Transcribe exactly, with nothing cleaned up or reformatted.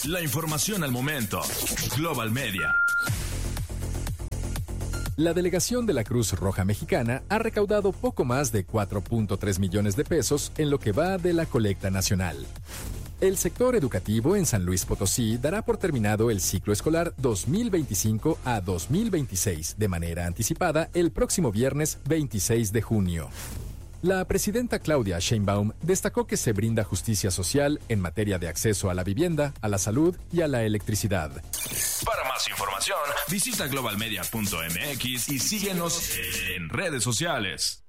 La información al momento. Global Media. La delegación de la Cruz Roja Mexicana ha recaudado poco más de cuatro punto tres millones de pesos en lo que va de la colecta nacional. El sector educativo en San Luis Potosí dará por terminado el ciclo escolar dos mil veinticinco a dos mil veintiséis de manera anticipada el próximo viernes veintiséis de junio. La presidenta Claudia Sheinbaum destacó que se brinda justicia social en materia de acceso a la vivienda, a la salud y a la electricidad. Para más información, visita global media punto m x y síguenos en redes sociales.